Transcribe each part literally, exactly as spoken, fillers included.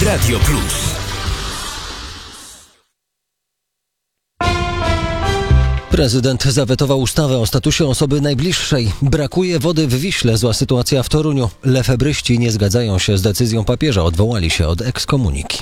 Radio Plus. Prezydent zawetował ustawę o statusie osoby najbliższej. Brakuje wody w Wiśle, zła sytuacja w Toruniu. Lefebryści nie zgadzają się z decyzją papieża, odwołali się od ekskomuniki.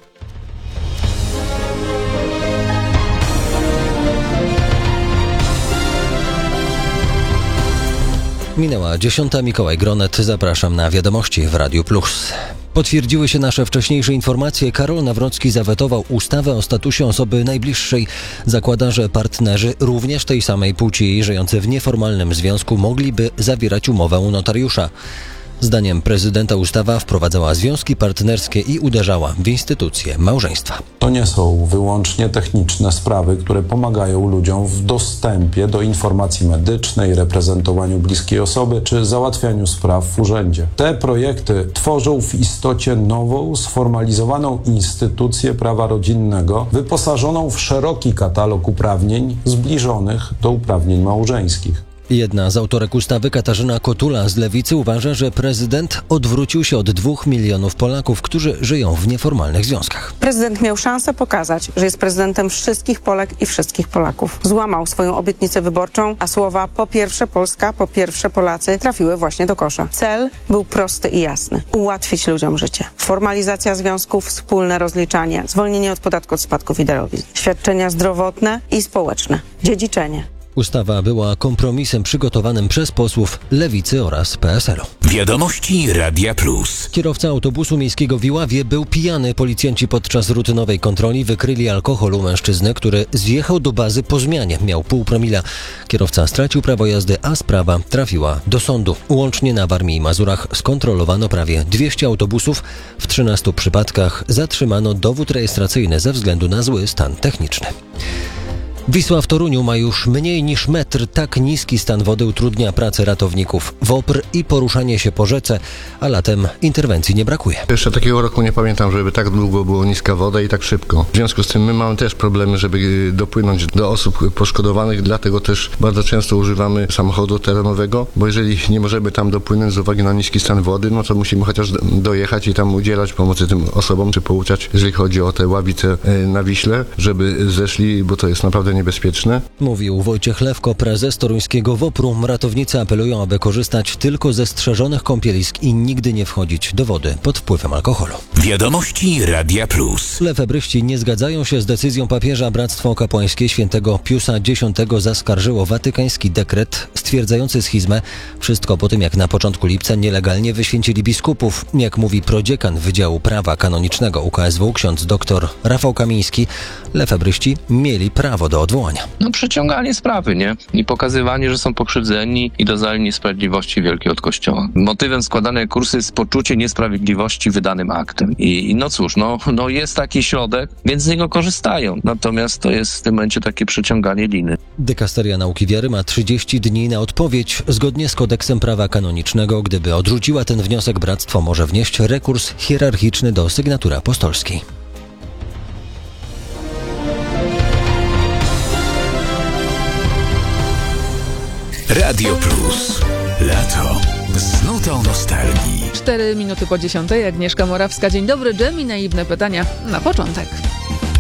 Minęła dziesiąta, Mikołaj Gronet, zapraszam na wiadomości w Radiu Plus. Potwierdziły się nasze wcześniejsze informacje. Karol Nawrocki zawetował ustawę o statusie osoby najbliższej. Zakłada, że partnerzy również tej samej płci żyjący w nieformalnym związku mogliby zawierać umowę u notariusza. Zdaniem prezydenta ustawa wprowadzała związki partnerskie i uderzała w instytucję małżeństwa. To nie są wyłącznie techniczne sprawy, które pomagają ludziom w dostępie do informacji medycznej, reprezentowaniu bliskiej osoby czy załatwianiu spraw w urzędzie. Te projekty tworzą w istocie nową, sformalizowaną instytucję prawa rodzinnego, wyposażoną w szeroki katalog uprawnień zbliżonych do uprawnień małżeńskich. Jedna z autorek ustawy, Katarzyna Kotula z Lewicy, uważa, że prezydent odwrócił się od dwóch milionów Polaków, którzy żyją w nieformalnych związkach. Prezydent miał szansę pokazać, że jest prezydentem wszystkich Polek i wszystkich Polaków. Złamał swoją obietnicę wyborczą, a słowa po pierwsze Polska, po pierwsze Polacy trafiły właśnie do kosza. Cel był prosty i jasny. Ułatwić ludziom życie. Formalizacja związków, wspólne rozliczanie, zwolnienie od podatku od spadków i darowizn, świadczenia zdrowotne i społeczne, dziedziczenie. Ustawa była kompromisem przygotowanym przez posłów Lewicy oraz P S L-u. Wiadomości Radia Plus. Kierowca autobusu miejskiego w Iławie był pijany. Policjanci podczas rutynowej kontroli wykryli alkohol u mężczyzny, który zjechał do bazy po zmianie. Miał pół promila. Kierowca stracił prawo jazdy, a sprawa trafiła do sądu. Łącznie na Warmii i Mazurach skontrolowano prawie dwieście autobusów. W trzynastu przypadkach zatrzymano dowód rejestracyjny ze względu na zły stan techniczny. Wisła w Toruniu ma już mniej niż metr. Tak niski stan wody utrudnia pracę ratowników. WOPR i poruszanie się po rzece, a latem interwencji nie brakuje. Jeszcze takiego roku nie pamiętam, żeby tak długo było niska woda i tak szybko. W związku z tym my mamy też problemy, żeby dopłynąć do osób poszkodowanych, dlatego też bardzo często używamy samochodu terenowego, bo jeżeli nie możemy tam dopłynąć z uwagi na niski stan wody, no to musimy chociaż dojechać i tam udzielać pomocy tym osobom, czy pouczać, jeżeli chodzi o te ławice na Wiśle, żeby zeszli, bo to jest naprawdę niebezpieczne. Mówił Wojciech Lewko, prezes toruńskiego WOPR-u. Ratownicy apelują, aby korzystać tylko ze strzeżonych kąpielisk i nigdy nie wchodzić do wody pod wpływem alkoholu. Wiadomości Radia Plus. Lefebryści nie zgadzają się z decyzją papieża. Bractwo kapłańskie świętego Piusa X zaskarżyło watykański dekret stwierdzający schizmę. Wszystko po tym, jak na początku lipca nielegalnie wyświęcili biskupów. Jak mówi prodziekan Wydziału Prawa Kanonicznego U K S W, ksiądz dr Rafał Kamiński, lefebryści mieli prawo do odwołania. No przeciąganie sprawy, nie? I pokazywanie, że są pokrzywdzeni i doznali niesprawiedliwości wielkiej od Kościoła. Motywem składanej kursy jest poczucie niesprawiedliwości wydanym aktem. I, i no cóż, no, no jest taki środek, więc z niego korzystają. Natomiast to jest w tym momencie takie przeciąganie liny. Dykasteria Nauki Wiary ma trzydzieści dni na odpowiedź. Zgodnie z kodeksem prawa kanonicznego, gdyby odrzuciła ten wniosek, bractwo może wnieść rekurs hierarchiczny do sygnatury apostolskiej. Radio Plus. Lato z nutą nostalgii. Cztery minuty po dziesiątej. Agnieszka Morawska. Dzień dobry, Dżem i naiwne pytania na początek.